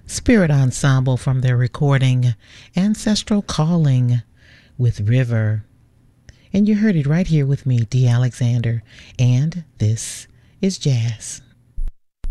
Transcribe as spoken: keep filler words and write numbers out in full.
Spirit Ensemble from their recording Ancestral Calling with River. And you heard it right here with me, Dee Alexander, and this is Jazz.